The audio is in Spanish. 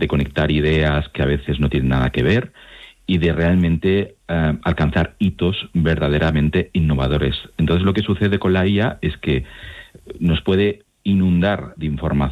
de conectar ideas que a veces no tienen nada que ver y de realmente alcanzar hitos verdaderamente innovadores. Entonces lo que sucede con la IA es que nos puede inundar de información